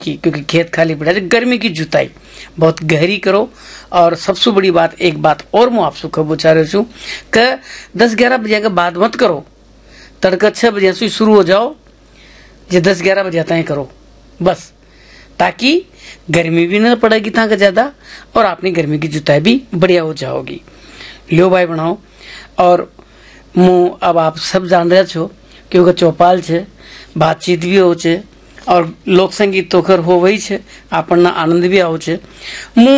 क्योंकि खेत खाली पड़ा है। गर्मी की जुताई बहुत गहरी करो। और सबसे बड़ी बात, एक बात और मैं आपसे कहना चाह रही हूँ कि 10-11 बजे के बाद मत करो। तड़का 6 बजे से शुरू हो जाओ, ये 10-11 बजे तक करो बस, ताकि गर्मी भी न पड़ेगी था ज्यादा और आपने गर्मी की जुताई भी बढ़िया हो जाओगी। लो भाई बनाओ। और मुँह अब आप सब जान रहे छो क्योंकि चौपाल छे, बातचीत भी हो छे और लोक संगीत तो खर हो वही छे, આપણને આનંદ भी આવો છે।